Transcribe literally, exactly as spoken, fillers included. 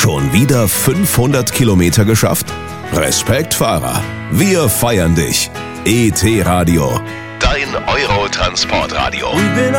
Schon wieder fünfhundert Kilometer geschafft? Respekt, Fahrer. Wir feiern dich. E T Radio. Dein Euro-Transportradio.